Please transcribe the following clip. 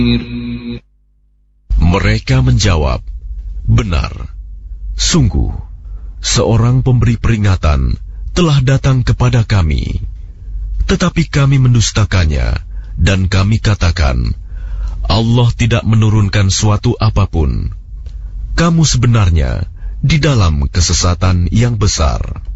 Mereka menjawab, benar, sungguh, seorang pemberi peringatan telah datang kepada kami. Tetapi kami mendustakannya, dan kami katakan, Allah tidak menurunkan suatu apapun. Kamu sebenarnya di dalam kesesatan yang besar.